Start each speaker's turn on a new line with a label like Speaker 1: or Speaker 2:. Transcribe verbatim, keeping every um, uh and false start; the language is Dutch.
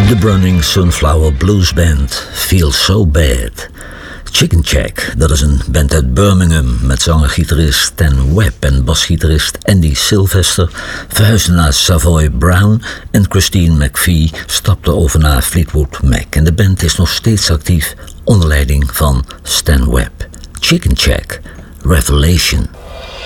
Speaker 1: The Burning Sunflower Blues Band, Feel So Bad. Chicken Shack, dat is een band uit Birmingham met zanger-gitarist Stan Webb en basgitarist Andy Sylvester, verhuisden naar Savoy Brown en Christine McVie stapte over naar Fleetwood Mac. En de band is nog steeds actief onder leiding van Stan Webb. Chicken Shack, Revelation.